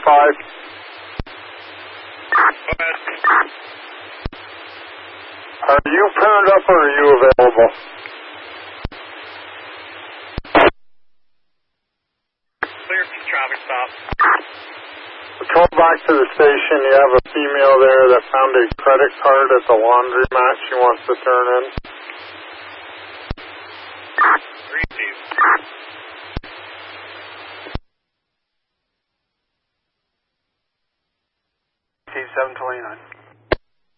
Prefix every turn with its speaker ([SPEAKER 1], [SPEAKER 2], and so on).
[SPEAKER 1] Are you paired up or are you available?
[SPEAKER 2] Clear for traffic stop.
[SPEAKER 1] Patrol back to the station. You have a female there that found a credit card at the laundromat she wants to turn in.
[SPEAKER 2] 3-2. 729.